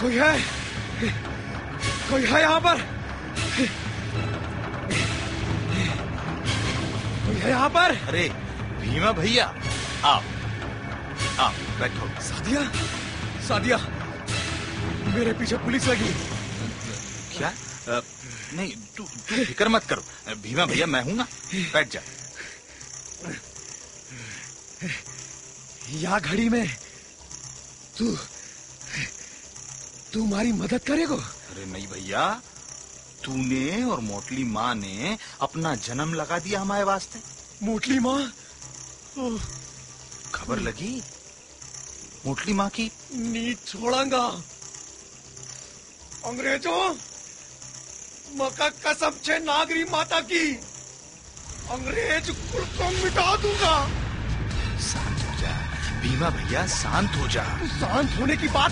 कोई है? कोई है यहाँ पर? कोई है यहाँ पर? अरे भीमा भैया, आओ आओ बैठो। सादिया, सादिया, मेरे पीछे पुलिस लगी। क्या? नहीं, तू फिक्र मत करो, भीमा भैया मैं हूं ना, बैठ जा। या घड़ी में तू हमारी मदद करेगा? अरे नहीं भैया, तूने और मोटली माँ ने अपना जन्म लगा दिया हमारे वास्ते। मोटली माँ? खबर लगी मोटली माँ की? नींद छोड़ांगा अंग्रेजों, मका कसम छे नागरी माता की, अंग्रेज कुल को मिटा दूंगा। शांत हो जा भीमा भैया, शांत हो जा। शांत होने की बात